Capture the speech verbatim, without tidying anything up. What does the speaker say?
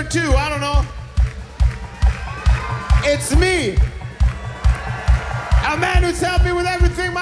two, I don't know. It's me, a man who's helped me with everything